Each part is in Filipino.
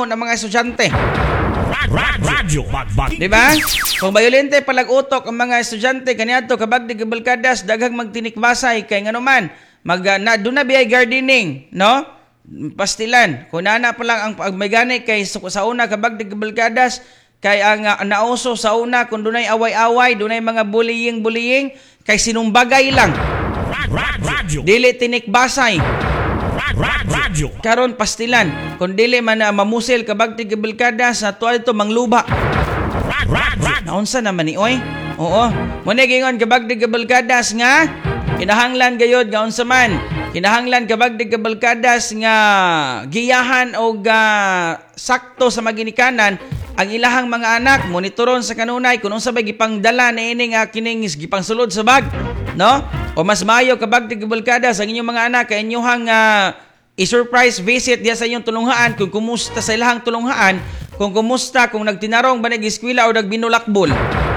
trabaho ng mga estudyante. Di ba? Kung bayolente palag-utok ang mga estudyante kaniadto kabagdi kabalkadas daghang magtinikbasay kay nganuman doon na biyay gardening, no? Pastilan. Kung nana pa lang ang pagmagani kay sa una kabagdi kabalkadas kay ang nauso sa una kung dunay away-away, dunay mga bullying kay sinumbagay lang. Dili tinikbasay. Karon pastilan kung dili man mamusil kabagti kabalkada sa tuwa ito mangluba. Naunsa naman ni oy? Oo. Muna gingon kabagti kabalkadas nga kinahanglan gayod nga unsa man. Kinahanglan kabagti kabalkadas nga giyahan o sakto sa maginikanan ang ilahang mga anak monitoron sa kanunay kung unsa bay gipangdala niini nga kining gipangsulod sa bag, no? O mas maayo kabagti kabalkadas ang inyong mga anak kay inyohang i-surprise visit diya sa inyong tulunghaan kung kumusta sa ilahang tulunghaan, kung kumusta, kung nagtinarong ba nag-eskwela o nagbinulakbol.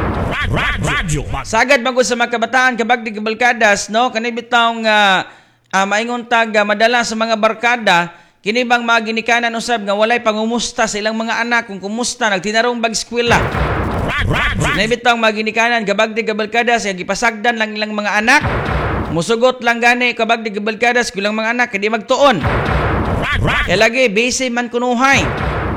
Sagad magod sa mga kabataan kabagdi kabalkadas, no? Kani bitaw maingon tag madala sa mga barkada kini bang mga ginikanan usab nga walay pangumusta sa ilang mga anak kung kumusta nagtinarong bag-eskwela. Naibitang mga ginikanan kabagdi kabalkadas nga gipasagdan lang ilang mga anak. Musugot lang gani kabagdi kabalkadas kulang mga anak kadi magtuon. Kaya lagi busy man kunuhay.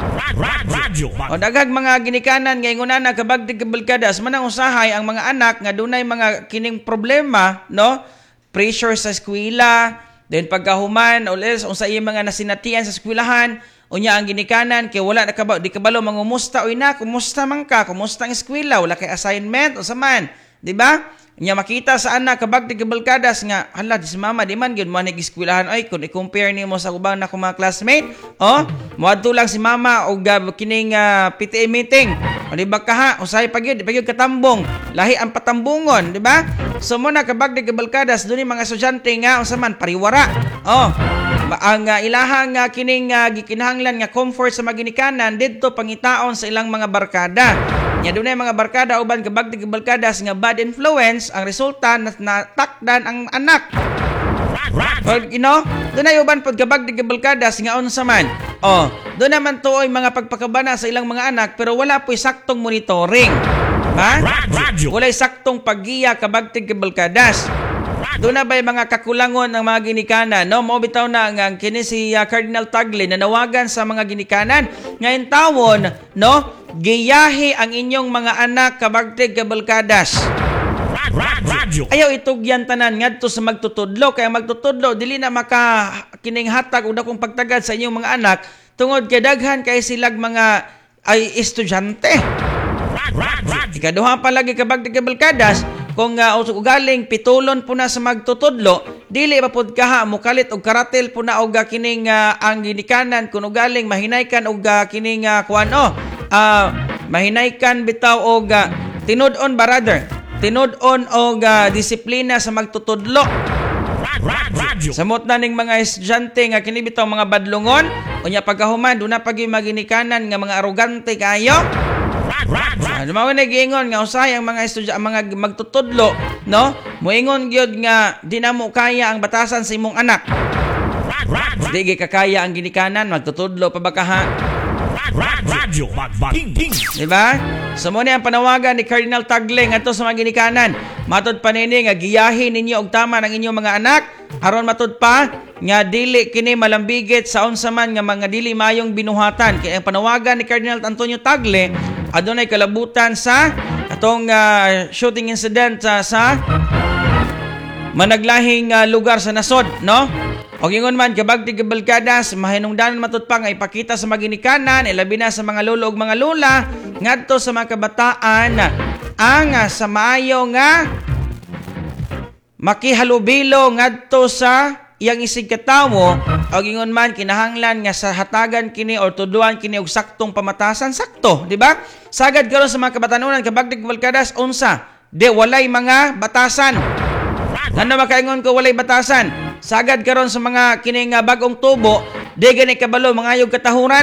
O daghang mga ginikanan nga ingon na kabagdi kabalkadas manang usahay ang mga anak nga dunay mga kining problema, no? Pressure sa eskwela, then pagkahuman ulit unsa iyang mga nasinatian sa eskwelahan, unya ang ginikanan kay wala di kabalo mangumusta oy na kumusta man ka, kumusta ang eskwela, wala kay assignment o saman, di ba? Nya makita sa anak kabagdi kabalkadas nga hala di si mama di man gyud mo nag-eskwelahan ay kung i-compare nimo sa ubang na mga classmate, moadto lang si mama og kining PTA meeting. O di ba ka usahay pagyud katambong, lahi ang patambungon, di ba? So mo na kabagdi kabalkadas dunay mga estudyante nga unsa man pariwara. Ang ilahang kining gikinahanglan nga comfort sa maginikanan didto pangitaon sa ilang mga barkada. Nya dunay mga barkada uban kabagdi kabalkadas nga bad influence ang resulta natakdan ang anak. Dunay uban pod kabagdi kabalkadas nga unsa man. Doon naman tuoy mga pagpakabana sa ilang mga anak pero wala po'y saktong monitoring. Walay saktong paggiya kabagti kabalkadas. Doon na ba'y mga kakulangon ng mga ginikanan, no? Mo bitaw na ang kini si Cardinal Tagle na nawagan sa mga ginikanan ngayon tawon, no? Giyahi ang inyong mga anak kabagti kabalkadas. Ayaw itugyan tanan ngadto sa magtutudlo kaya magtutudlo dili na maka kining hatag og dakong pagtagad sa inyong mga anak tungod kay daghan kay silag mga ay estudyante. Ikaduha pa lagi kabagti kabalkadas kung ugaling pitulon po na sa magtutudlo dili pa pod kaha mukalit og karatel po na og kining ang ginikanan kun ugaling mahinaykan og kining mahinaykan bitaw og tinud-on brother tinud-on og disiplina sa magtutudlo. Samot na ning mga estudyante nga kini bitaw mga badlungon unya pagkahuman do na pagi maginikanan nga mga arogante kayo. Mao na giingon nga usahay ang mga estudyante mga magtutudlo, no? Moingon gyud nga di na mo kaya ang batasan sa imong anak. Di kakaya ang ginikanan magtutudlo pa ba kaha? Diba? So muna ang panawagan ni Cardinal Tagle ngadto sa mga ginikanan. Matod pa nini nga giyahin ninyo og tama ng inyong mga anak aron matod pa nga dili kini malambigit sa unsa man nga mga dili mayong binuhatan. Kaya ang panawagan ni Cardinal Antonio Tagle adunay kalabutan sa atong shooting incident sa managlahing lugar sa nasod, no? Og ingon man kabagti kabalkadas mahinungdanon matud pa nga ipakita sa maginikanan ilabi na sa mga lolo ug mga lola ngadto sa mga kabataan ang sa maayo nga makihalubilo ngadto sa iyang isig katawo og ingon man kinahanglan nga sa hatagan kini or tuduan kini og saktong pamatasan sakto, di ba? Sagad karon sa mga kabatanunan kabagti kabalkadas unsa de walay mga batasan. Ano makaingon ko walay batasan? Sagad karon sa mga kining bagong tubo, di gani kabalo mangayog katahuran.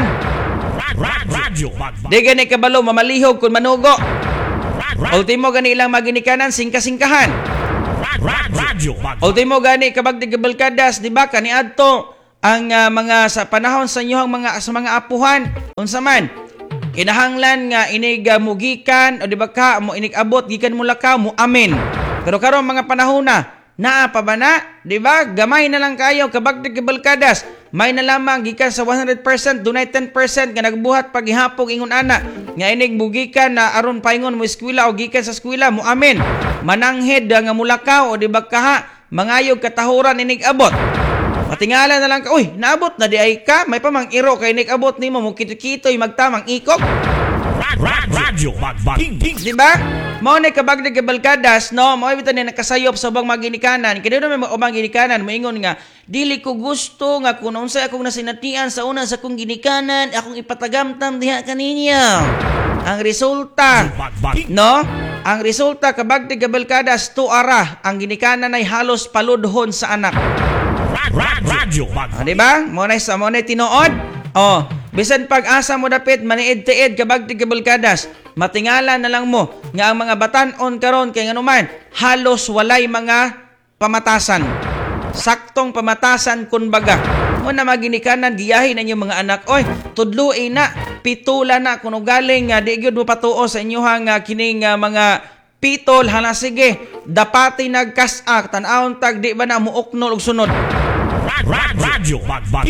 Di gani kabalo mamalihog kun manugo. Ultimo gani ilang maginikanan singka-singkahan. Ultimo gani kabagti kabalkadas, di ba kaniadto ang mga sa panahon sa inyo sa mga apuhan unsa man kinahanglan nga inig mugikan o di ba ka mo inig abot gikan mo lakaw mo amen. Pero karon mga panahon naa pa ba na? Di ba? Gamay na lang kayo kabagdig kabalkadas. May na lamang gikan sa 100%, dunay 10% nga nagbuhat paghihapon ingon ana. Nga inig bugikan na aron paingon mo eskwela o gikan sa eskwela mo amen. Mananghed nga mulakaw o di ba kaha mangayog katahuran inig abot. Patingala na lang ka, uy, naabot na di ay ka, may pamang iro kay inig abot nimo mo kito-kitoy magtamang ikok. Radyo Bagbang. Di ba? Mao na kabagdig kabalkadas, no? Mao bitan ni nakasayop sa ubang maginikanan. Kaya doon may ubang ginikanan moingon nga dili ko gusto nga kun unsay akong nasinatian sa una sa kong ginikanan, akong ipatagamtam diha kaninya. Ang resulta, no? Ang resulta kabagdig kabalkadas tuara ang ginikanan ay halos paludhon sa anak. Radyo Bagbang. Di ba? Mo na tinuod. Oh, bisan pag-asa mo dapit maniid-tiid kabagdig kabalkadas. Matingala na lang mo nga ang mga batan-on karon kay nganuman halos walay mga pamatasan. Saktong pamatasan kumbaga. Mo na maginikanan giyahin ninyo mga anak. Oy, tudluin na, pitula na kuno galing di gyud mo patuo sa inyohang kining mga pitol hala sige. Dapati nagkasak tan-awon tag di ba na muuknol og sunod. Radyo Bagbang.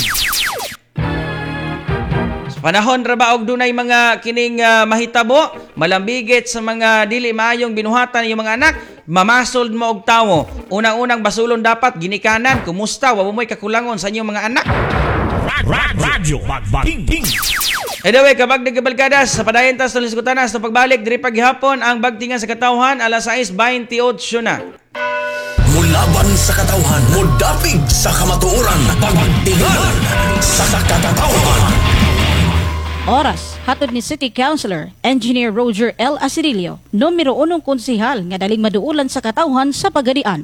Panahon ra ba og dunay mga kining mahitabo, malambigit sa mga dili maayong binuhatan yung mga anak, mamasold mo og tawo. Unang-unang basulon dapat ginikanan, kumusta, wa mo'y kakulangon sa inyong mga anak. Radyo Bagbang. Anyway, kabagdig kabalkadas, sa padayon tas tulis kutanas sa pagbalik diri paghihapon ang bagtingan sa katawhan alas 6:28 na. Mulaban sa katawhan, mudapig sa kamatuoran, pagtingan sa katawhan. Oras, hatod ni City Councilor, Engineer Roger L. Asirilio, numero 1 konsehal nga daling maduulan sa katawhan sa Pagadian.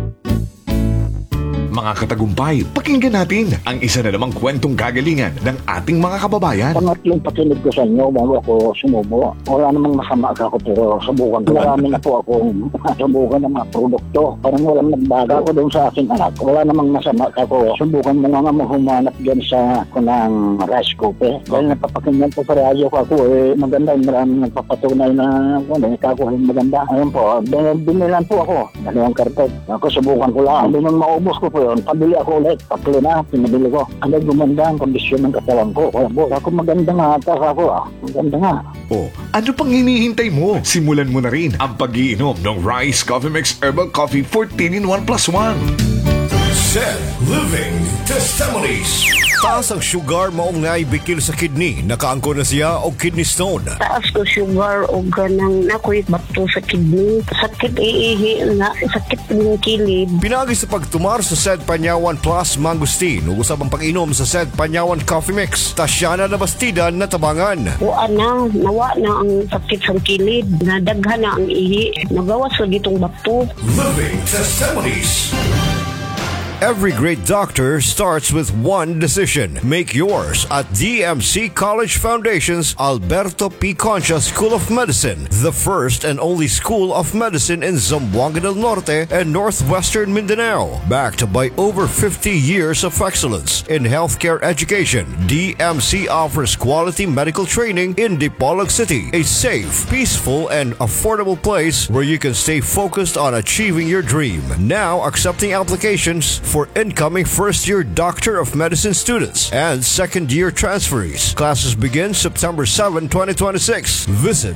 Mga katagumpay, pakinggan natin ang isa na namang kwentong kagalingan ng ating mga kababayan. Pangatlong pakinig ko sa inyo bago ako sumubo. Wala namang masama ako pero subukan ko. Marami na po akong subukan ng mga produkto. Parang walang nagbaga ko doon sa aking anak. Wala namang masama ako. Subukan mo nga humanap dyan sa kunang rice cooker. Dahil napapakinggan ko sa radyo ko ako maganda. Maraming nagpapatunay na ikakuhin maganda. Ayun po, binilan po ako. Dalawang karton. Ako subukan ko lang. Hindi nang maubos ko po yun. Pabili ako ulit. Tatlo na, pinabili ko. Ano gumanda ang kondisyon ng katawan ko. Kaya po, ako maganda nga ata ako. Maganda nga. O, ano pang hinihintay mo? Simulan mo na rin ang pag-iinom ng Rice Coffee Mix Herbal Coffee 14 in 1 plus 1. Zen Living Testimonies. Taas ang sugar maong naibikil sa kidney. Nakaangko na siya o kidney stone. Taas ko sugar o ganang nakoy bato sa kidney. Sakit iihi na, sakit ng kilid. Pinagi sa pagtumar sa Sed Panyawan Plus Mangustin. Ugusab ang pag-inom sa Sed Panyawan Coffee Mix. Tasyana na bastidan na tabangan. Nawa na ang sakit sa kilid. Nadaghan na ang ihi. Nagawas sa ditong bato. Living Testimonies. Every great doctor starts with one decision. Make yours at DMC College Foundation's Alberto P. Concha School of Medicine, the first and only school of medicine in Zamboanga del Norte and northwestern Mindanao. Backed by over 50 years of excellence in healthcare education, DMC offers quality medical training in Dipolog City, a safe, peaceful, and affordable place where you can stay focused on achieving your dream. Now accepting applications for incoming first-year Doctor of Medicine students and second-year transferees. Classes begin September 7, 2026. Visit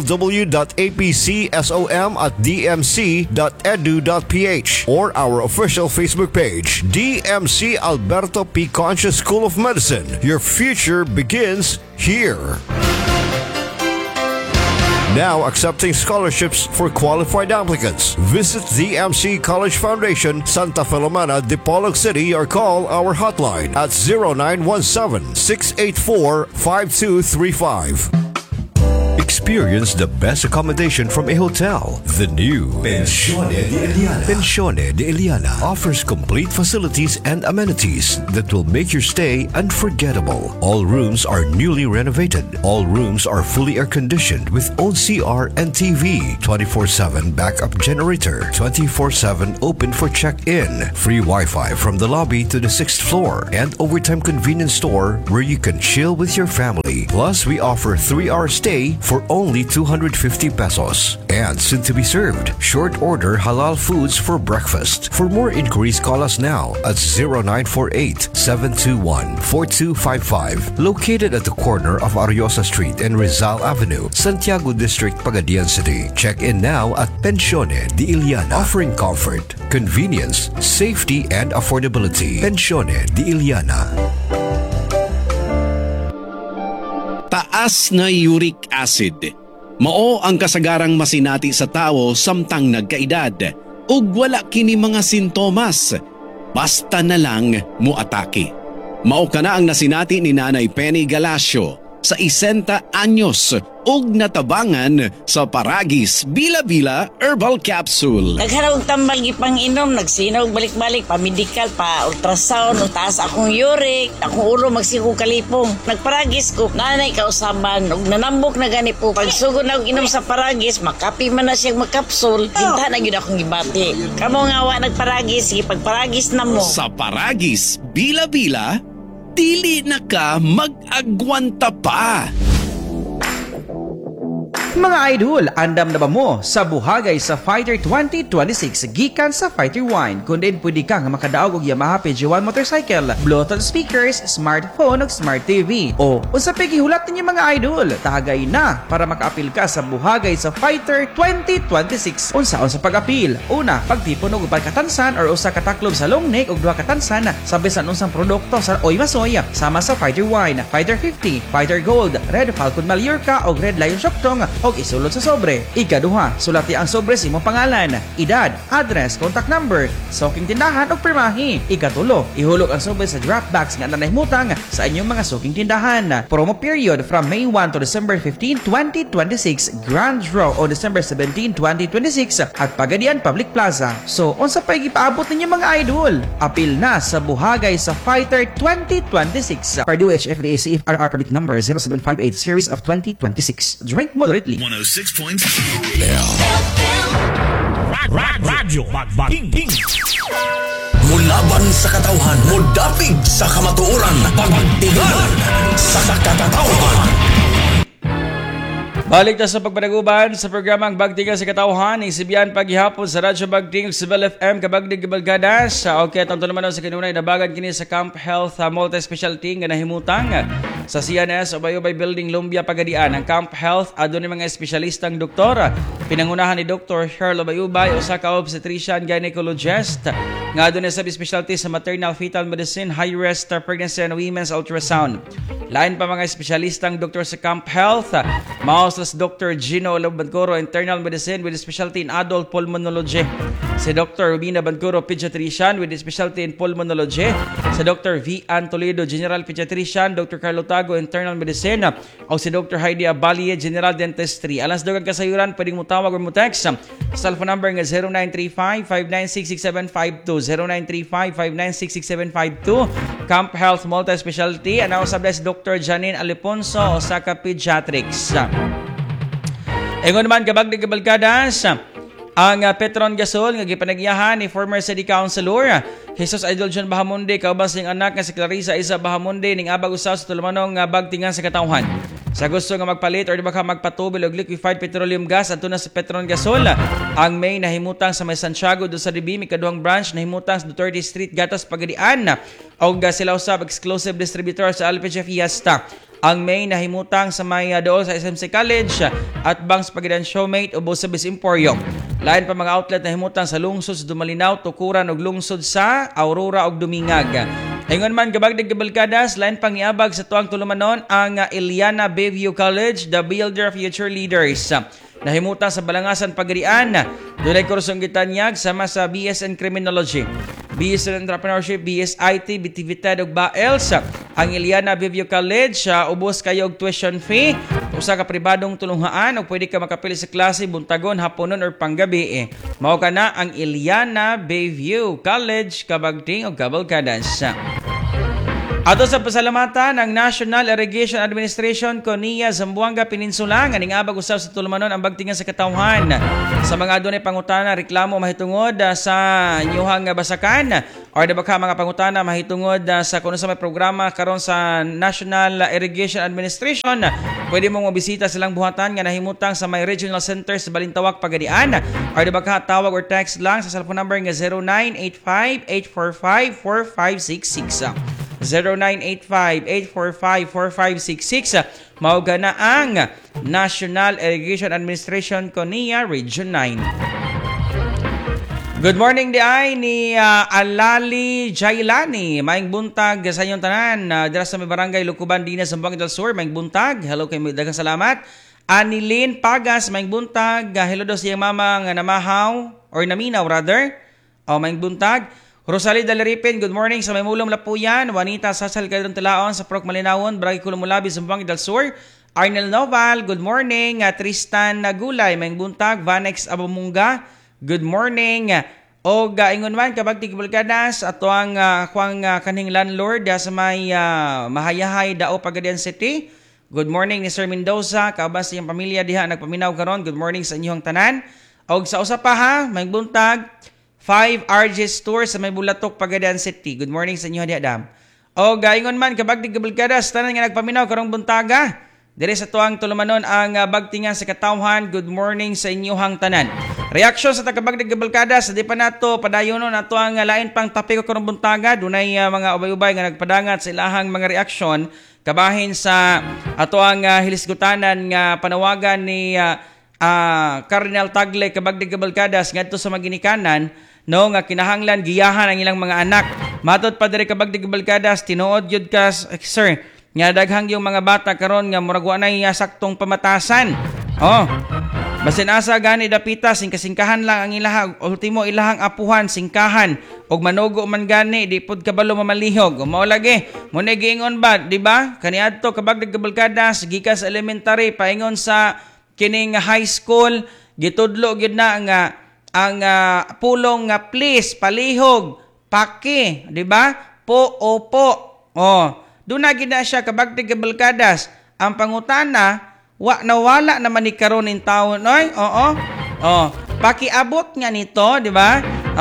www.apcsom@dmc.edu.ph or our official Facebook page, DMC Alberto P. Concha School of Medicine. Your future begins here. Now accepting scholarships for qualified applicants. Visit DMC College Foundation, Santa Filomena, Dipolog City or call our hotline at 0917-684-5235. Experience the best accommodation from a hotel. The new Pensione de Eliana. Pensione de Eliana offers complete facilities and amenities that will make your stay unforgettable. All rooms are newly renovated. All rooms are fully air-conditioned with own CR and TV, 24/7 backup generator, 24/7 open for check-in, free Wi-Fi from the lobby to the 6th floor, and overtime convenience store where you can chill with your family. Plus, we offer 3-hour stay for only 250 pesos. And soon to be served, short order halal foods for breakfast. For more inquiries, call us now at 0948-721-4255. Located at the corner of Ariosa Street and Rizal Avenue, Santiago District, Pagadian City. Check in now at Pensione de Eliana, offering comfort, convenience, safety, and affordability. Pensione de Eliana. Taas na uric acid. Mao ang kasagarang masinati sa tao samtang nagkaedad ug wala kini mga sintomas. Basta na lang muatake. Mao kana ang nasinati ni Nanay Penny Galacio sa 60 anyos ug natabangan sa Paragis Bila-Bila Herbal Capsule. Nagharap tambal gipang inom, nagsinaw balik-balik, pa-medical, pa-ultrasound, taas akong uric, akong ulo magsigo kalipong. Nagparagis ko, nanay kausaban, ug nanambok na gani po. Pagsugod na inom sa Paragis, makapi man na siyang magkapsul, hinta na yun akong gibati. Kamo nga wa nagparagis, sige pagparagis na mo. Sa Paragis Bila-Bila, dili na ka mag-agwanta pa. Mga idol, andam na ba mo sa buhagay sa Fighter 2026 gikan sa Fighter Wine? Kung din pwede kang makadaog og Yamaha PG1 motorcycle, Bluetooth speakers, smartphone ug smart TV. O unsa pa gihulat ninyo mga idol? Tagay na para makaapil ka sa buhagay sa Fighter 2026. Unsa pag-apil? Una, pagtipon og upat katansan or usa ka taklob sa long neck ug duha katansan sa bisan unsang produkto sa Oy Masoy sama sa Fighter Wine, Fighter 50, Fighter Gold, Red Falcon Mallorca ug Red Lion Shoktong og isulod sa sobre. Ikaduha, sulati ang sobre sa imong pangalan, edad, address, contact number, suking tindahan ug pirmahi. Ikatulo, ihulog ang sobre sa draft box nga nanahimutang sa inyong mga suking tindahan. Promo period from May 1 to December 15, 2026. Grand draw on December 17, 2026 at Pagadian Public Plaza. So, unsa pa gipaabot ninyo mga idol? Apil na sa buhagay sa Fighter 2026. Purdue HFDA CFRR permit number 0758 series of 2026. Drink moderately. 106.7 Radyo Magbating Mulaban sa katawhan, mudapig sa kamatuoran, pagtigan sa katawhan. Balik na sa pagpanaguban sa programang Bagtingan sa Katawhan, isibiyan paghihapon sa Radyo Bagting sa Bell FM kabagdig Gibalgadas. Okay, itong naman sa kinunay nabagan kini sa Camp Health Multi-Specialty nga nahimutang sa CNS Ubay-Ubay Building, Lumbia, Pagadian. Ang Camp Health adun ni mga espesyalistang doktor. Pinangunahan ni Dr. Cheryl Ubay-Ubay, usa ka obstetrician gynecologist nga adun sa specialty sa maternal fetal medicine, high risk pregnancy and women's ultrasound. Lain pa mga espesyalistang doktor sa Camp Health, maos Dr. Gino Bancoro, internal medicine with specialty in adult pulmonology. Si Dr. Rubina Bancoro, pediatrician with specialty in pulmonology. Si Dr. V. Ann Toledo, general pediatrician. Dr. Carlo Tago, internal medicine. O si Dr. Heidi Abalie, general dentistry. Alas dogang kasayuran, pwedeng mo tawag or mo text. Cellphone number nga 0935-596-6752. 0935-596-6752. Camp Health Multi-Specialty. Anaw sa bless Dr. Janine Aliponso, Osaka Pediatrics. Ingon naman kabagdig Gibalgadas, ang Petron Gasol nga gipanagyahan ni former city councilor Jesus Idol John Bahamonde kauban sing anak nga si Clarissa Isa Bahamonde ning abag usaw sa tulumanong Bagtingan sa Katawhan. Sa gusto nga magpalit or di ba ka magpatubil og liquefied petroleum gas adto na sa Petron Gasol, ang May nahimutang sa May Santiago do sa Dibi, ikaduhang branch nahimutang sa Duterte Street, Gatas, Pagadian. Og sila usab exclusive distributor sa LPG Fiesta. Ang May nahimutang sa may dool sa SMC College at Bangs Pagadian Showmate o Bosabis Emporium. Lain pa mga outlet na himutang sa lungsod sa Dumalinaw, Tukuran ug lungsod sa Aurora ug Dumingag. Ingon man kabagdig Gibalgadas, lain pang niabag sa tuang tulumanon ang Eliana Bayview College, the Builder of Future Leaders. Nahimutang sa Balangasan, Pagadian. Dunay kursong gitanyag sama sa BS in Criminology. BS in Entrepreneurship, BS IT, BTVTED ug BAELS. Ang Iliana Vivio College, ubos kayo og tuition fee. Usa ka pribadong tulunghaan ug pwede ka makapili sa klase buntagon, haponon or panggabi. Mao kana ang Iliana Bayview College, Kabagting ug Cabalcadas. Ato sa pasalamatan ng National Irrigation Administration Conia Zamboanga Peninsula nga ningabag usab sa tulumanon ang bagtingan sa katawhan sa mga adunay pangutana reklamo mahitungod sa inyuhang basakan or di ba ka mga pangutana mahitungod sa kuno sa may programa karon sa National Irrigation Administration, pwede mong mabisita silang buhatan nga nahimutang sa may regional center sa Balintawak, Pagadian, or di ba ka tawag or text lang sa cellphone number nga 0985-845-4566. 0985-845-4566. Mauga na ang National Irrigation Administration Conia Region 9. Good morning di ay ni Alali Jailani. Maing buntag sa inyong tanan. Dira sa may barangay Lukuban, Dinas, Zamboanga del Sur. Maing buntag. Hello kay daghang salamat. Anilin Pagas, maing buntag. Hello daw siyang mama nga namahaw or naminaw rather. Maing buntag. Rosalie Dalaripin, good morning sa may mulong Lapuyan. Juanita Sasal Calderon Talaon sa Proc Malinawon, Barangay Kulumulabi, Zamboanga del Sur. Arnel Noval, good morning. Tristan Nagulay, may buntag. Vanex Abamunga, good morning. O ingon man kabagtig Bulgadas ato ang kaning landlord sa may Mahayahay Dao, Pagadian City. Good morning ni Sir Mendoza, kaabas sa iyang pamilya diha nagpaminaw karon. Good morning sa inyong tanan. Og sa usa pa ha, may buntag 5 RJ Store sa may Bulatok, Pagadian City. Good morning sa inyo, Adam. O gaingon man, kabagdig Bulgadas, tanan nga nagpaminaw karong buntaga. Dire sa tuang tulumanon ang bagtingan sa katawhan. Good morning sa inyohang tanan. Reaksyon sa tagabagdig Bulgadas, di pa nato padayonon ato ang lain pang tapik karong buntaga. Dunay mga ubay-ubay nga nagpadangat sa ilahang mga reaksyon kabahin sa ato ang hilisgutanan nga panawagan ni Cardinal Tagle kabagdig Bulgadas ngadto sa maginikanan. No nga kinahanglan giyahan ang ilang mga anak. Matod pa diri kabagdig Balkadas tinuod gyud ka sir nga daghang yung mga bata karon nga murag wa nay saktong pamatasan. Basin asa gani dapita singkasingkahan lang ang ilaha ultimo ilahang apuhan singkahan og manugo man gani di pud kabalo mamalihog. Mao lagi mo na giingon ba di ba kaniadto kabagdig Balkadas gikan sa elementary paingon sa kining high school gitudlo gyud na nga ang pulong nga please, palihog, paki, di ba? Po, opo. Doon na gina siya kabagtig Balkadas. Ang pangutana, nawala naman ni karon in taon, oy? Pakiabot nga nito, di ba?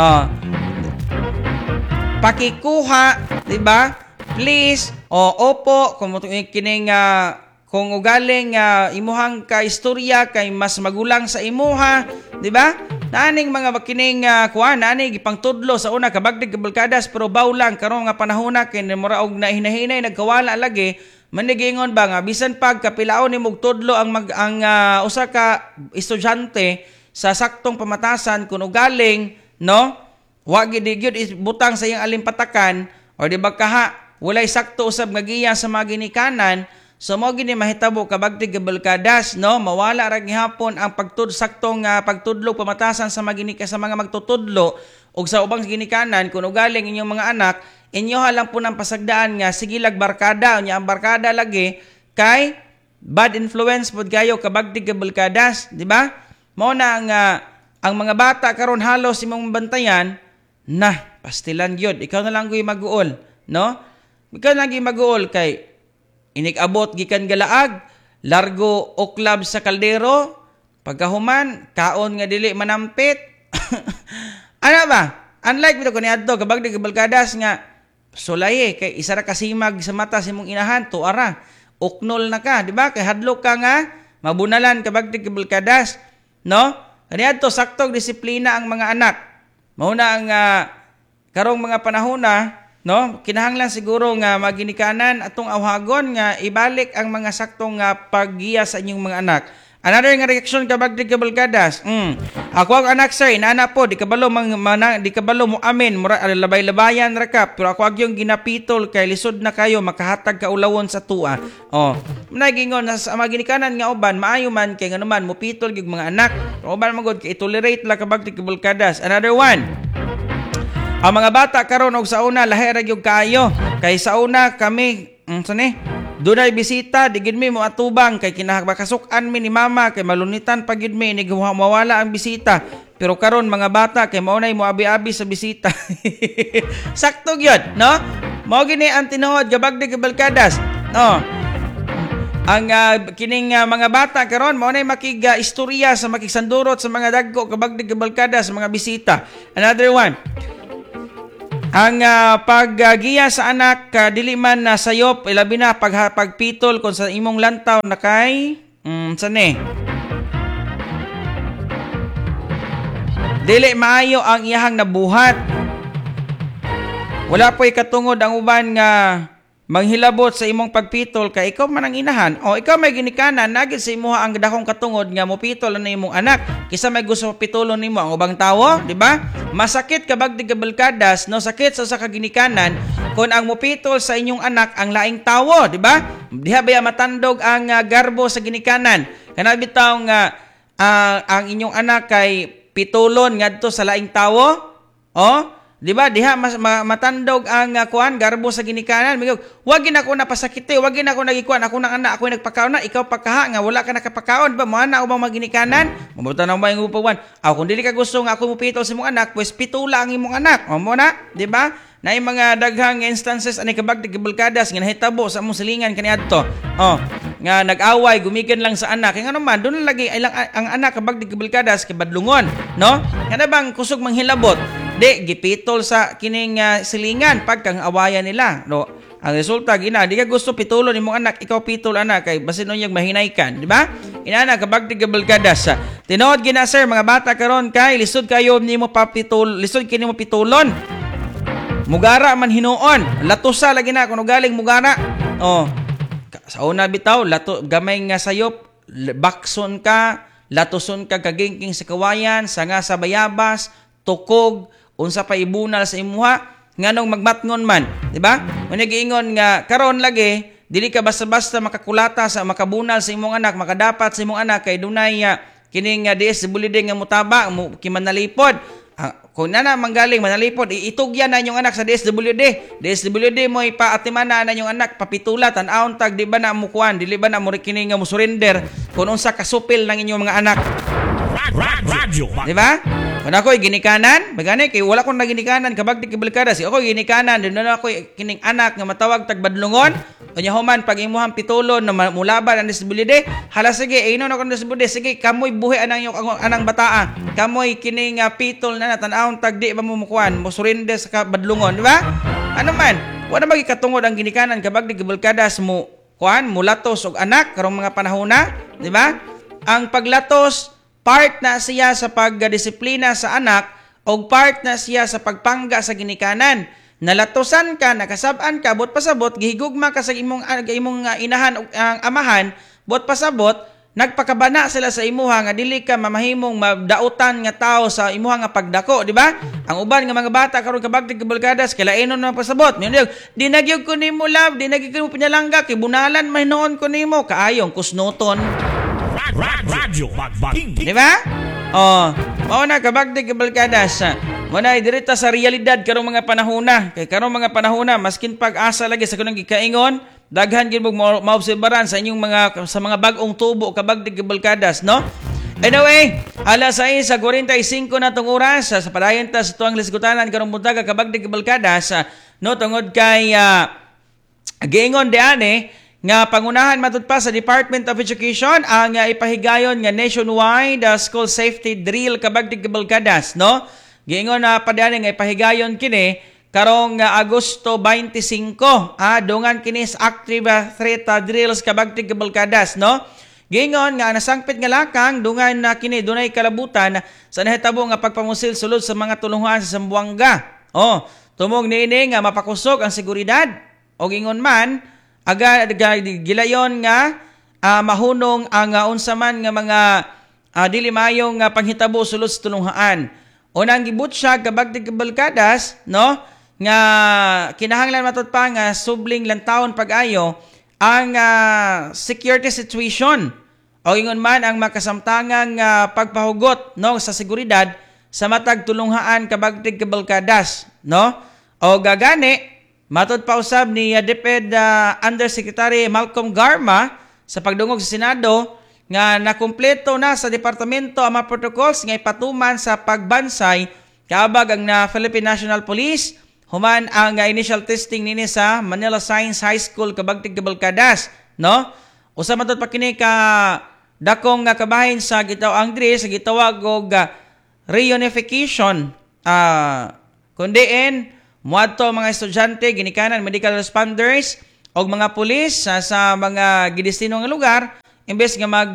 Pakikuha, di ba? Please, opo, kining kung ugaling imuhang ka istorya kay mas magulang sa imuha, di ba? Naning mga kining naning gipangtudlo sa una kabagdig Balkadas pero bawlang karon nga panahona kay mura og nahinahinay nagkawala lagi manigingon ba nga bisan pag kapilaon nimo tudlo ang usa ka estudyante sa saktong pamatasan kuno galing no wa gid butang sa iyang alimpatakan or di ba kaha walay sakto usab nga giya sa mga ginikanan. So mo gini mahitabo kabagtig Balkadas no mawala ra gihapon ang saktong pagtudlo pamatasan sa mga magtutudlo ug sa ubang ginikanan kuno galing inyong mga anak inyo lang po nang pasagdaan nga sige lag barkada nya ang barkada lagi kay bad influence pud kayo kabagtig Balkadas di ba mo na ang mga bata karon halos imong bantayan na pastilan gyud ikaw na lang gyud mag-uol no ikaw na lang gyud mag-uol kay inig-abot gikan galaag, largo oklab sa kaldero, pagkahuman, kaon nga dili manampit. Ano ba? Unlike bito kaniadto kabagdig Balkadas nga sulay kay isa ra kasimag sa mata sa imong inahan tuara. Uknol na ka, di ba? Kay hadlok ka nga mabunalan kabagdig Balkadas, no? Kaniadto saktong disiplina ang mga anak. Mao na ang karong mga panahona no, kinahanglan siguro nga maginikanan atong awhagon nga ibalik ang mga saktong paggiya sa inyong mga anak. Another nga reaksyon kabagdig Balkadas. Ako ang anak sir, inana po di kabalo mo amin, mura labay-labayan ra ka, pero ako agyong ginapitol kay lisod na kayo makahatag ka ulawon sa tua. Nagingon sa maginikanan nga uban maayo man kay nganuman mo pitol gyud mga anak. Uban magod kay tolerate la kabagdig Balkadas. Another one. Ang mga bata karon og sa una lahi ra gyud kayo. Kay sa una kami dunay bisita digid mi mo atubang kay kinahakasukan mi ni mama kay malunitan pagid mi ni mawala ang bisita. Pero karon mga bata kay maunay mo abi-abi sa bisita. Sakto gyud, no? Mao gini ang tinuod gabagdig balkadas. No. Ang kining mga bata karon mao nay istorya sa makigsandurot sa mga dagko kabagdig balkada sa mga bisita. Another one. Ang paggiya sa anak dili man sayop ilabi na pagpitol kung sa imong lantaw na kay dili maayo ang iyahang nabuhat. Wala po'y katungod ang uban nga manghilabot sa imong pagpitol kay ikaw man ang inahan o ikaw may ginikanan nagid sa imuha ang dakong katungod nga mopitol na imong anak kisa may gusto pitulon nimo ang ubang tawo, di ba? Masakit kabagdig kabalkadas no, sakit sa kaginikanan kung ang mopitol sa inyong anak ang laing tawo, di ba? Diha baya matandog ang garbo sa ginikanan. Kana bitaw nga ang inyong anak kay pitulon ngadto sa laing tawo, di ba? Diha matandog ang garbo sa ginikanan. Wag gid ako napasakiti, wag gid ako nagikuan, ako nang anak, ako nagpakaon na, ikaw pagkaha nga wala ka nakapakaon, ba mo ana ubang maginikanan? Mabuta nang may upawan. Kung dili ka gusto nga ako mupitol sa imong anak, pues pitula ang imong anak. Mo na, di ba? Na mga daghang instances ani kabagdig balkadas nga nahitabo sa among silingan kaniadto. Nga nag-away gumikan lang sa anak. Nga naman doon lagi ang anak kabagdig balkadas kay badlungon, no? Kana bang kusog manghilabot? Di gipitol sa kining silingan pagkang awayan nila, no? Ang resulta gina di ka gusto pitulon imong anak, ikaw pitol anak kay basin unyag mahinaykan, di ba? Inana kabagdig balkadas. Tinuod gina sir mga bata karon kay lisod kayo nimo lisod kini mo pitulon. Mugara man hinuon, latusa lagi na kuno galing mugara. Sa una bitaw gamay nga sayop, bakson ka, latuson ka kagingking sa kawayan, sanga sa bayabas, tukog, unsa pa ibunal sa imuha nganong magmatngon man, di ba? Unya giingon nga karon lagi dili ka basta-basta makakulata sa makabunal sa imong anak, makadapat sa imong anak kay dunay kining DSWD nga mutaba mo kimanalipod. Kung nana manggaling manalipod, itugyan na inyong anak sa DSWD. DSWD mo ipaatimanan na inyong anak papitulat an-aon tag di ba na mukuan, dili ba na mo kining nga mo surrender kung unsa kasupil ng inyong mga anak. Di ba? Kung ako'y ginikanan, magani kay wala kong naginikanan kabagdig kabalkada, si ako'y ginikanan, din na ako'y kining anak nga matawag tagbadlungon, unya human pag imuhang pitulon na mulaban ang disability, hala sige, ino na kong disability, sige, kamoy buhi anang yung anang bataa, kamoy kining pitol na natanawang tagdi ba mo mukuan, mo surrender sa badlungon, di ba? Ano man, wala magikatungod ang ginikanan kabagdig kabalkada mo kuan, mulatos og anak karong mga panahona, di ba? Ang paglatos part na siya sa pagdisiplina sa anak o part na siya sa pagpangga sa ginikanan. Nalatosan ka, nakasab-an ka, bot pasabot, gihigugma ka sa imong inahan o amahan, bot pasabot, nagpakabana sila sa imuha nga dili ka mamahimong madautan nga tao sa imuha nga pagdako, di ba? Ang uban nga mga bata karon kabagdig kabalkadas kilainon na pasabot. Di nagyog ko nimo love, di nagyog ko pinalangga kay bunalan mahinoon ko nimo kaayong kusnoton. Di ba? Mao na kabagdig kabalkadas. Mao na direta sa realidad karong mga panahona. Kay karong mga panahona maskin pag-asa lagi sa kunang gikaingon, daghan gid mo maobserbaran sa inyong mga bag-ong tubo kabagdig kabalkadas, no? Anyway, alas 6:45 na tong oras sa padayon ta sa tuang lisgutanan karong buntaga kabagdig kabalkadas, no, tungod kay giingon diane nga pangunahan matud pa sa Department of Education ang ipahigayon nga nationwide school safety drill kabagdig kabalkadas, no? Giingon na padani nga ipahigayon kini karong Agosto 25, dungan kini sa active threat drills kabagdig kabalkadas, no? Giingon nga nasangpit nga lakang dungan na kini dunay kalabutan sa nahitabo nga pagpamusil sulod sa mga tulungan sa Zamboanga. Tumog niini nga mapakusog ang seguridad o giingon man aga gilayon nga mahunong ang unsa man nga mga dili mayong panghitabo sulod sa tulunghaan. Unang gibut siya kabagdig kabalkadas, no, nga kinahanglan matud pa nga subling lantawon pag-ayo ang security situation o ingon man ang makasamtangang pagpahugot, no, sa seguridad sa matag tulunghaan kabagtig kabalkadas, no? O gagani, matud pa usab ni DepEd Undersecretary Malcolm Garma sa pagdungog sa Senado nga nakumpleto na sa departamento ang mga protocols nga ipatuman sa pagbansay kaabag ang na Philippine National Police human ang initial testing nini sa Manila Science High School kabagtig kabalkadas, no? Usa man pa kini ka dakong nga kabahin sa gitaw ang diri sa gitawag og reunification kundiin muadto mga estudyante ginikanan medical responders og mga pulis sa mga gidestino nga lugar imbes nga mag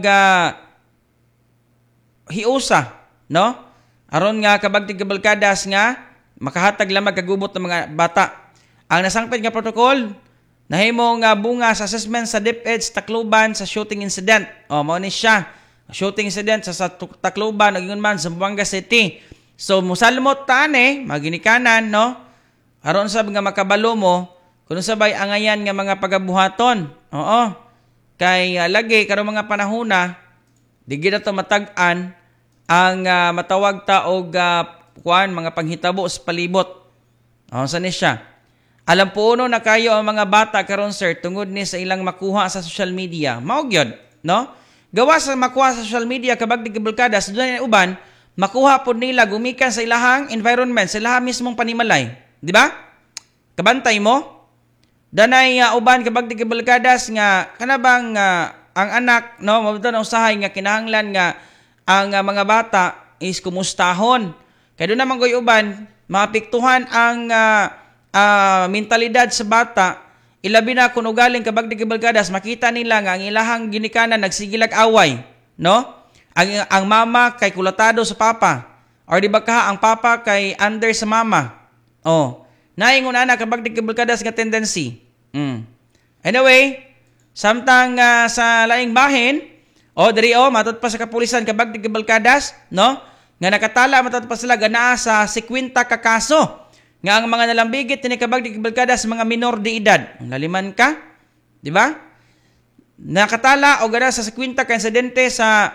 hiusa, no? Aron nga kabagtig kabalkadas nga makahatag lamang kagubot ng mga bata. Ang nasangpit nga protocol nahimo nga bunga sa assessment sa DepEd sa Tacloban sa shooting incident. Mao ni siya. Shooting incident sa Tacloban ug ingon man sa Zamboanga City. So musalmot tani maginikanan, no? Aron sab nga makabalo mo kun sabay angayan nga mga pagabuhaton. Oo. Kay lagi karong mga panahona di gid ato matag-an ang matawag ta og mga panghitabo sa palibot. Sa ni siya. Alam po na kayo ang mga bata karon sir tungod ni sa ilang makuha sa social media. Mao gyud, no? Gawa sa makuha sa social media kabagdig kabalkadas dunay uban makuha pod nila gumikan sa ilahang environment, sa ilahang mismong panimalay, di ba? Kabantay mo? Danay uban kabagdig kabalkadas nga kanabang ang anak, no, mabto na usahay nga kinahanglan nga ang mga bata is kumustahon. Kaya doon naman goy uban mapiktuhan ang mentalidad sa bata, ilabi na kung ugaling kabagdig kabalkadas, makita nila nga ang ilahang ginikanan nagsigilag away, no? Ang mama kay kulatado sa papa, or di ba ka ang papa kay under sa mama. Naingon ana kabagdig kabalkadas nga tendency. Anyway, samtang sa laing bahin, diri matud pa sa kapulisan kabagdig kabalkadas, no? Nga nakatala matud pa sila ganaa sa 50 ka kaso nga ang mga nalambigit ni kabagdig kabalkadas mga minor de edad. Laliman ka, di ba? Nakatala o ganaa sa 50 ka insidente sa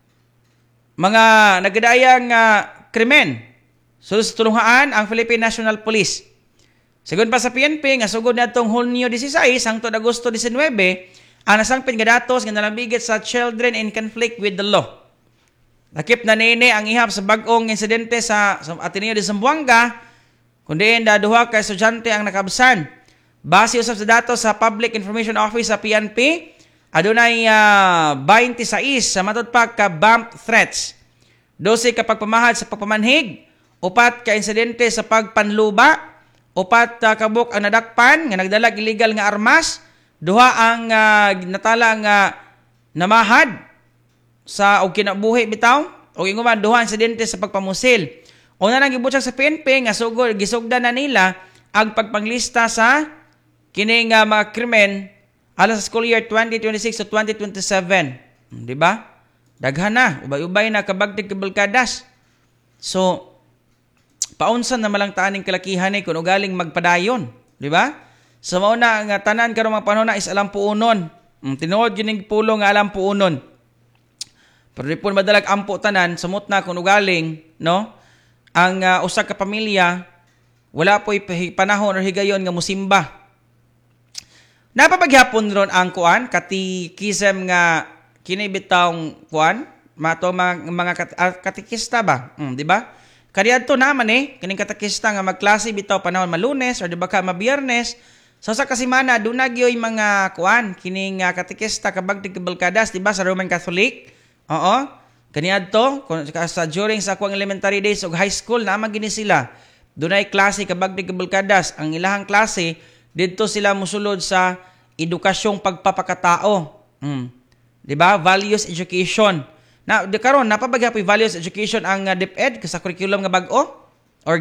mga nagadayang krimen. So sa tulunghaan ang Philippine National Police. Sigon pa sa PNP nga sugod natong Hunyo 16 hangtod Agosto 19 ang nasangpit nga datos nga nalambigit sa children in conflict with the law. Nakip na nini ang ihap sa bag-ong insidente sa Ateneo de Zamboanga kundi duha ka estudyante ang nakabsan. Base usab sa datos sa Public Information Office sa PNP, adunay 26 sa matod pa ka bomb threats. 12 ka pagpamahad sa pagpamanhig, 4 ka insidente sa pagpanluba, 4 kabuk ang nadakpan nga nagdalag illegal nga armas, 2 ang natala nga namahad sa og kinabuhi bitaw, o inguman 2 insidente sa pagpamusil. Una nang gibutyag sa PNP nga sugod gisugdan na nila ang pagpanglista sa kining mga krimen alas sa school year 2026 to 2027. Di ba? Daghan na, ubay-ubay na kabagdig kabalkadas. So paunsan na malang taaning kalakihan kung ugaling magpadayon, di ba? Sa mauna nga tanan karong mga panahon is alam puunon. Tinuod yun yung pulong nga alam puunon. Pero di po madalag ampo tanan, samot na kung ugaling, no? Ang usa ka pamilya, wala po panahon o higayon nga musimba. Napapaghapon ron ang kuan, katikisem nga kinibitawng kuan, mato mga katikista ba? Di ba? Kadiadto naman kining katikista nga magklase bitaw panahon Malunes or di ba ka mabiyernes. So sa kasimana dunagyoy mga kuan kining katikista kabagdig kabalkadas, di ba sa Roman Catholic? Oo. Kaniadto sa during sa kuang elementary days ug high school naman gini sila. Dunay klase kabagdig kabalkadas. Ang ilahang klase didto sila mosulod sa edukasyong pagpapakatao. Di ba? Values education. Na di karon napabagyapoy values education ang DepEd sa curriculum nga bag-o or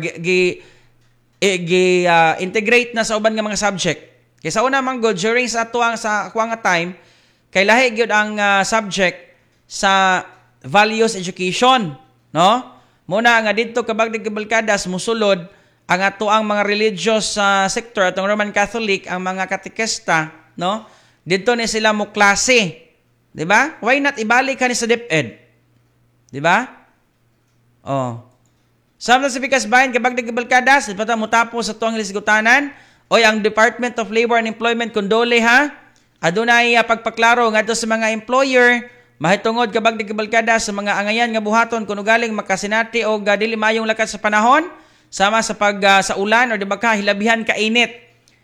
integrate na sa uban nga mga subject. Kaysa una man go during sa atuang sa kuang time kay lahi gyud ang subject sa values education, no? Muna nga didto kabagdig kabalkadas musulod ang atuang mga religious sector atong Roman Catholic ang mga katekista, no? Didto ni sila mo klase. 'Di ba? Why not ibalik ka ni sa DepEd? 'Di ba? Samtang sa pikas bayan kabag nagkabalkadas, ipata mo tapos sa tuwang lisgutanan, oy ang Department of Labor and Employment kondole ha. Adunay pagpaklaro ngadto sa mga employer mahitungod kabag nagkabalkadas sa mga angayan nga buhaton kuno galing makasinati o dili mayong lakat sa panahon sama sa sa ulan o di ba ka hilabihan ka init.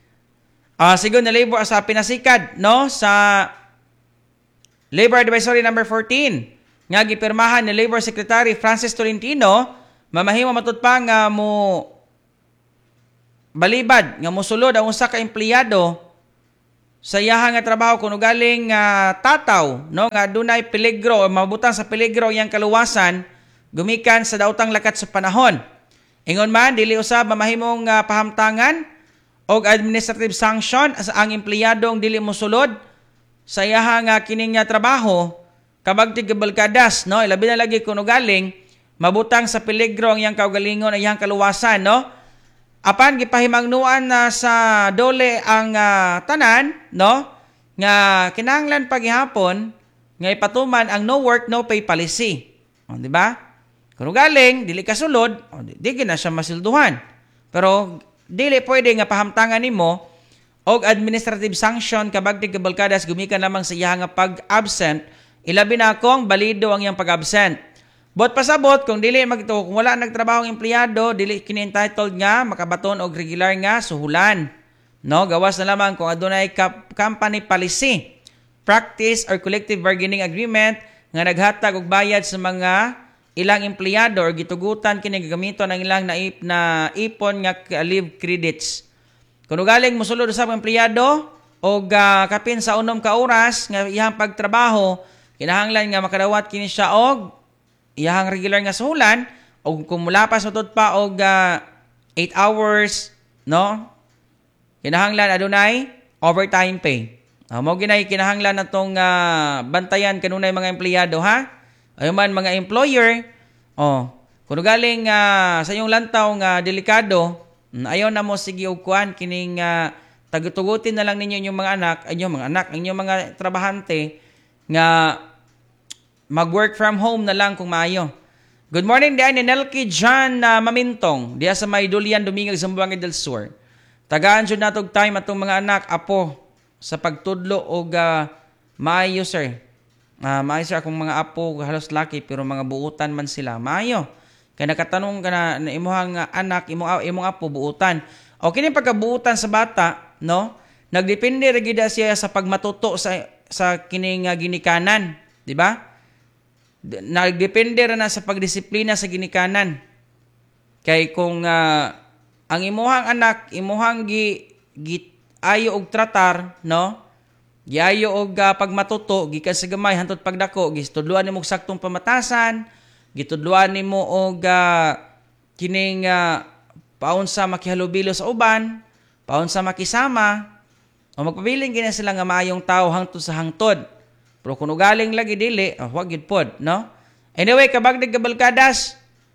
Sigon na labor sa pinasikad no sa Labor Advisory number 14 nga gipirmahan ni Labor Secretary Francis Tolentino mamahimo matud pa nga mo balibad nga mosulod ang usa ka empleyado sa iyahang nga trabaho kuno galing tataw no nga dunay peligro o mabutang sa peligro iyang kaluwasan gumikan sa daotang lakat sa panahon. Ingon man dili usab mamahimong pahamtangan og administrative sanction sa ang empleyadong dili mosulod sa iyahang kining trabaho kabag tigabalkadas no ilabi na lagi kuno galing mabutang sa peligro ang iyang kaugalingon ang iyang kaluwasan no apan gipahimangnuan na sa dole ang tanan no nga kinahanglan paghihapon nga ipatuman ang no work no pay policy di ba kuno galing dili kasulod di na siya masilduhan pero dili pwede nga pahamtangan nimo og administrative sanction kabag tigabalkadas gumikan lamang sa iyang pag-absent ilabi na kung balido ang iyang pag-absent. Bot pasabot kung dili magito kung wala nagtrabaho ang empleyado dili kini entitled nga makabaton og regular nga suhulan. No, gawas na lamang kung adunay company policy, practice or collective bargaining agreement nga naghatag og bayad sa mga ilang empleyado or gitugutan kini gagamiton ang ilang na ipon nga leave credits. Kung galing mosulod sa empleyado og kapin sa 6 ka oras nga iyang pagtrabaho kinahanglan nga makadawat kini siya og iyang regular nga suhulan o kung mulapas matod pa og 8 hours no kinahanglan adunay overtime pay. Mao ginay kinahanglan natong bantayan kanunay mga empleyado ha. Ayo man mga employer kung galing sa iyong lantaw nga delikado ayaw na mo sige og kuan kining tagutugutin na lang ninyo inyong mga anak, inyong mga trabahante nga mag-work from home na lang kung maayo. Good morning diyan ni Nelky John Mamintong diya sa may Dulian Dumingag Zamboanga del Sur. Tagaan jud natog time atong mga anak apo sa pagtudlo og maayo sir. Maayo sir akong mga apo halos laki pero mga buutan man sila. Maayo. Kaya nakatanong ka na imuhang anak, imong apo buutan. O kini pagkabuutan sa bata, no? Nagdepende ra gid siya sa pagmatuto sa kining ginikanan, di ba? Nagdepende ra na sa pagdisiplina sa ginikanan. Kay kung ang imuhang anak, imuhang ayo og tratar, no? Giayo og pagmatuto gikan sa gamay hantud pagdako gistudloan nimo og saktong pamatasan, gitudloan nimo og kining paunsa makihalubilo sa uban, paunsa makisama, o magpabiling gina sila nga maayong tao hangtod sa hangtod. Pero kung galing lagi dili, wag gid pod, no? Anyway, kabag nagkabalkadas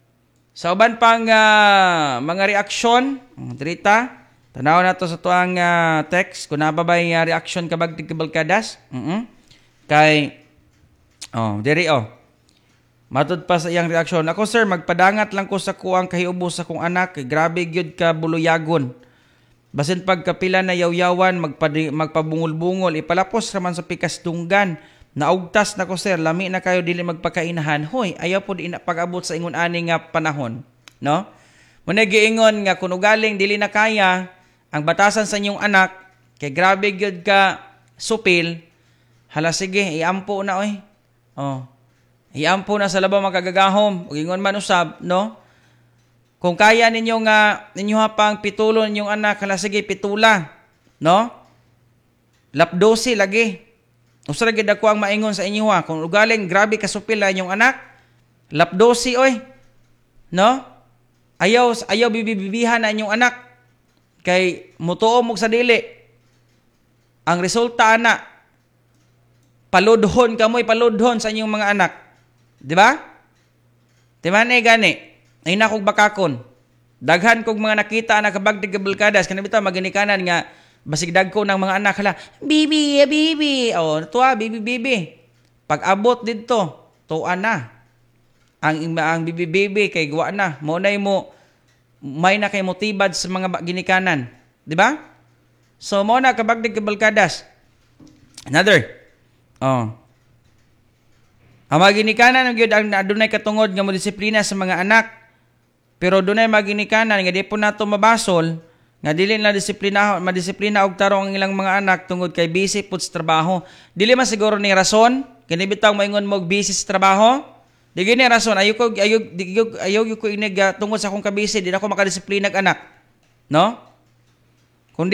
sa uban pang mga reaksyon, drita tanaw na to sa tuang text kung nababay reaction kabag nagkabalkadas. Kay diri matud pa sa iyang reaksyon. Ako sir, magpadangat lang ko sa kuang kahiubo sa kong anak. Grabe gyud ka buluyagon. Basin pagkapila na yawyawan, magpabungol-bungol, ipalapos raman sa pikas dunggan. Naugtas na ko sir, lami na kayo dili magpakainahan. Hoy, ayaw po di na pag-abot sa ingon ani nga panahon. No? Muna giingon nga kung galing dili na kaya ang batasan sa inyong anak, kay grabe gyud ka supil, hala sige, iampo na oy. Iampo na sa labaw magagagahom, ug ingon man usab, no? Kung kaya ninyo nga ninyo pang pitulon inyong anak, hala sige pitula, no? Lapdosi lagi. Usa gid ako ang maingon sa inyo kung galing grabe ka supil la inyong anak, lapdosi oy. No? Ayaw bibibihan na inyong anak. Kay mutuo mo sa dili. Ang resulta ana paludhon sa inyong mga anak. Di ba? Di ba na gani? Ay nakog bakakon. Daghan kog mga nakita na kabag tigabalkadas kana bitaw maginikanan nga basig dagko ng mga anak hala. Bibi. Tuwa bibi. Pag abot didto, tuwa na. ang bibi kay guwa na mo nay mo may na kay motibad sa mga ginikanan, di ba? So mo na kabagdig kabalkadas. Another. Ang mga ginikanan ang gyud ang adunay katungod nga modisiplina sa mga anak. Pero dunay mga ginikanan nga di po nato mabasol nga dili na madisiplina og tarong ang ilang mga anak tungod kay busy pud sa trabaho. Dili man siguro ni rason kini bitaw maingon mo busy sa trabaho. Di gini rason ayo ko inig tungod sa akong kabisi di na ako makadisiplina og anak. No? Kung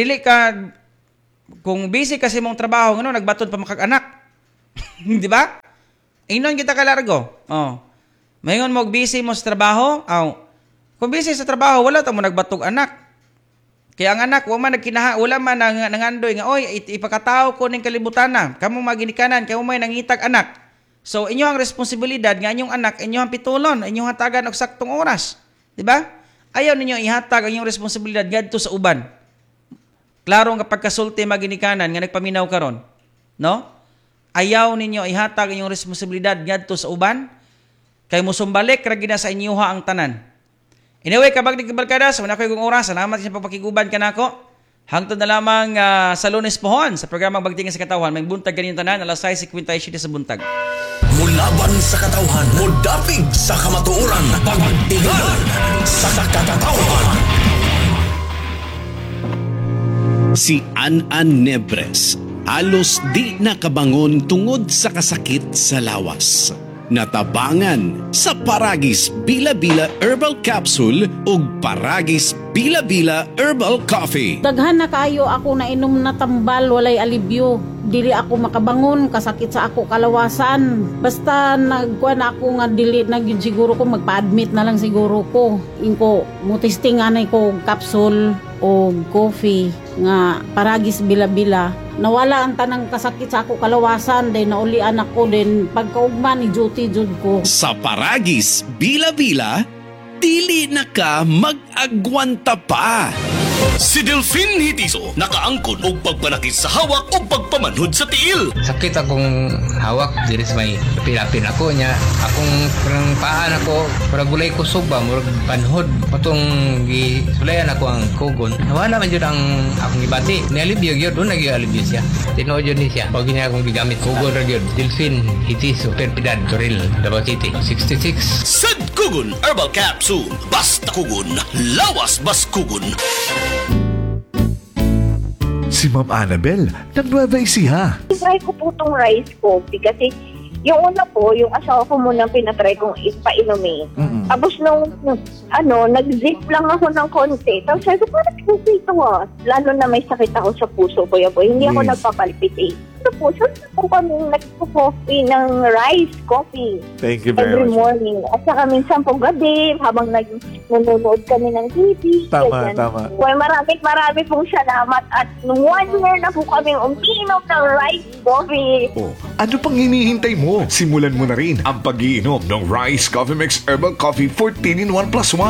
busy kasi mong trabaho ngano nagbaton pa makag-anak. Di ba? Inon kita kalargo. Maingon mo busy mo sa trabaho, kung busy sa trabaho wala ta mo nagbatog anak. Kaya ang anak wala man nangandoy nga oy ipakatao ko ning kalibutan na. Kamo maginikanan, kamo may nangitag anak. So inyo ang responsibilidad nga inyong anak, inyo ang pitulon, inyong hatagan og saktong oras, di ba? Ayaw ninyo ihatag ang inyong responsibilidad ngadto sa uban. Klaro nga pagkasulti maginikanan nga nagpaminaw karon, no? Ayaw ninyo ihatag ang inyong responsibilidad ngadto sa uban kay mosumbalik ra gid sa inyoha ang tanan. Anyway, kabagdig kabarkadas, wala ko yung oras. Salamat sa pagpakiguban ka na ako. Hangtod na lamang sa Lunes pohon sa programang Bagtingan sa Katawhan. May buntag ganyan tanan, alas 6:57 sa buntag. Mulaban sa katawhan, mudapig sa kamatuoran, pagtignan sa katawhan. Si An-An Nebres, halos di nakabangon tungod sa kasakit sa lawas. Natabangan sa Paragis Bila-Bila Herbal Capsule ug Paragis Bila-Bila Herbal Coffee. Daghan na kayo ako na inom na tambal, walay alibyo. Dili ako makabangon, kasakit sa ako kalawasan. Basta nagkuha na ako nga dili na yun siguro ko, magpa-admit na lang siguro ko. Inko, mutisting anay ko capsule o coffee nga Paragis Bila-Bila. Nawala ang tanang kasakit sa ako kalawasan, then naulian ako, then pagkaugma ni duty jud ko. Sa Paragis Bila-Bila, dili na ka mag-agwanta pa. Si Delphine Hitiso nakaangkon og pagpanakit sa hawak o pagpamanhod sa tiil. Sakit akong hawak diri sa may pilapin ako niya. Akong parang paan ako, para gulay ko suba, murag panhod. Patong gisulayan ako ang kugon. Nawala man yun ang akong ibati. Nialibyo yun, doon nag-alibyo siya. Tinood yun siya. Pag niya akong gigamit kugon ra yun. Delphine Hitiso, Perpidad, Toril, Davao City, 66. Sad Kugon Herbal Capsule. Basta kugon, lawas bas kugon. Si Ma'am Annabel, ng Nueva Ecija. Try ko po itong rice coffee kasi yung una po, yung asawa ko muna pinatry kong ipainumin. Tapos nung nag-zip lang ako ng konti. Tapos sabi ko, parang kasi ito lalo na may sakit ako sa puso, kuya boy. Hindi ako nagpapalpitate. Ito po, so po kami nagpo-coffee ng rice coffee. Thank you very every much. morning. At saka minsan po gabi, habang nanonood kami ng TV. Tama, ganyan. tama. Well, marami pong salamat. At nung 1 year na po kami umiinom ng rice coffee. Ano pang hinihintay mo? Simulan mo na rin ang pag-iinom ng Rice Coffee Mix Herbal Coffee 14-in-1+1.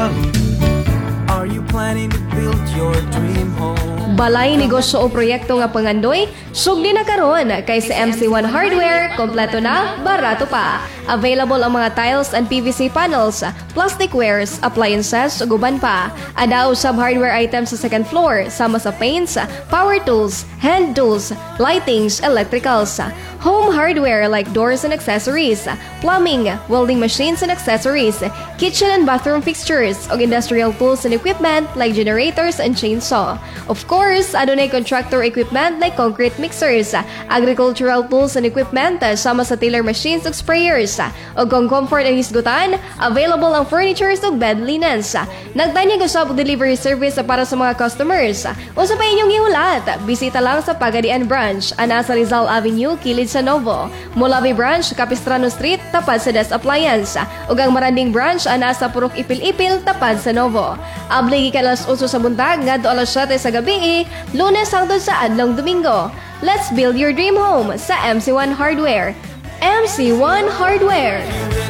Are you planning to build your dream home? Balay negosyo o proyekto nga pangandoy, sugdi na karon kay sa MC1 Hardware, kompleto na, barato pa. Available ang mga tiles and PVC panels, plasticwares, appliances, ug uban pa. Ada usab hardware items sa second floor, sama sa paints, power tools, hand tools, lightings, electricals. Home hardware like doors and accessories, plumbing, welding machines and accessories, kitchen and bathroom fixtures, ug industrial tools and equipment like generators and chainsaw. Of course, adunay contractor equipment like concrete mixers, agricultural tools and equipment, sama sa tiller machines ug sprayers. Ug kung comfort ang hisgutan, available ang furnitures ug bed linens. Nagtanyag usab delivery service para sa mga customers. Usa pa inyong gihulat, bisita lang sa Pagadian Branch, ana sa Rizal Avenue, kilid sa Novo. Molavi Branch, Capistrano Street, tapad sa Des Appliance. Ug ang Maranding Branch, ana sa Purok Ipil-Ipil, tapad sa Novo. Abli gikan alas 8 sa buntag ngadto alas 7 sa gabi, Lunes hangtod sa adlong Domingo. Let's build your dream home sa MC1 Hardware. MC1 Hardware.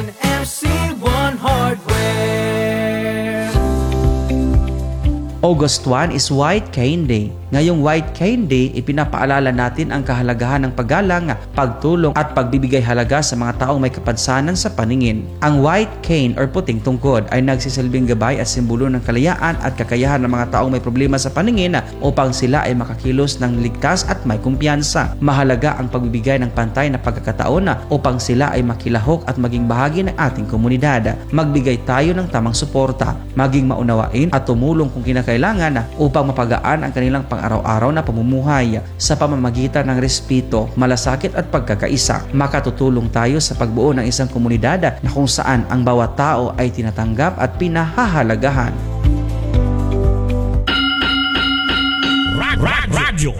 MC1 Hardware. August 1 is White Cane Day. Ngayong White Cane Day, ipinapaalala natin ang kahalagahan ng paggalang, pagtulong at pagbibigay halaga sa mga taong may kapansanan sa paningin. Ang white cane or puting tungkod ay nagsisilbing gabay at simbolo ng kalayaan at kakayahan ng mga taong may problema sa paningin upang sila ay makakilos ng ligtas at may kumpiyansa. Mahalaga ang pagbibigay ng pantay na pagkakataon upang sila ay makilahok at maging bahagi ng ating komunidad. Magbigay tayo ng tamang suporta, maging maunawain at tumulong kung kinakailangan upang mapagaan ang kanilang pang-araw-araw na pamumuhay sa pamamagitan ng respeto, malasakit at pagkakaisa. Makatutulong tayo sa pagbuo ng isang komunidad na kung saan ang bawat tao ay tinatanggap at pinahahalagahan. Radyo